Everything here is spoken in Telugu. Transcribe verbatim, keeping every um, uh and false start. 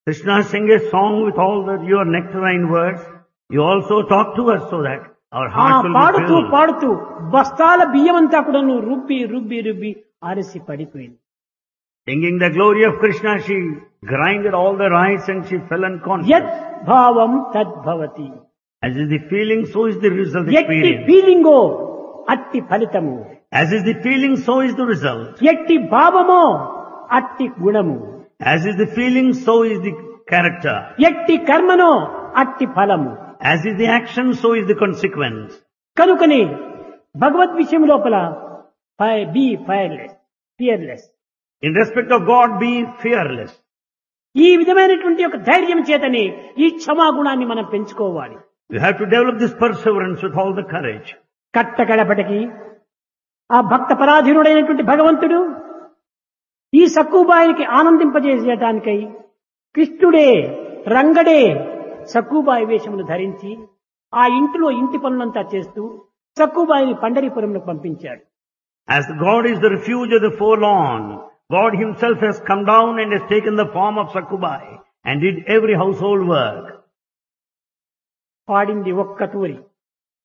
Krishna sing a song with all the, your nectarine words. You also talk to us so that our ఆ hearts will be పాడుతూ filled. పాడుతూ బస్తాల బియ్యం అంతా కూడా నువ్వు రుబ్బి రుబ్బి రుబ్బి ఆరసి పడిపోయింది. Singing the glory of Krishna, she grinded all the rice and she fell యత్ unconscious. భావం తద్భవతి. As is the feeling, so is the result ఎట్టి experience. ఫీలింగో అట్టి ఫలితము. As is the feeling, so is the result. ఎట్టి భావమో అట్టి గుణము. As is the feeling, so is the character. ఎట్టి కర్మనో అట్టి ఫలము. As is the action, so is the consequence. కనుకని భగవద్ విషయం లోపల be fireless fearless. In respect of God, be fearless. ఈ విధమైనటువంటి ఒక ధైర్యం చేతని ఈ క్షమాగుణాన్ని మనం పెంచుకోవాలి. You have to develop this perseverance with all the courage. కట్టకడపటికి ఆ భక్త పరాధీనుడైనటువంటి భగవంతుడు ఈ సక్కుబాయికి ఆనందింపజేసేటానికై కృష్ణుడే రంగడే సక్కుబాయి వేషమును ధరించి ఆ ఇంటిలో ఇంటి పనులంతా చేస్తూ సక్కుబాయిని పండరీపురంలో పంపించాడు. As God is the refuge of the forlorn, God himself has come down and has taken the form of Sakubai and did every household work. పాడింది ఒక్క తూరి.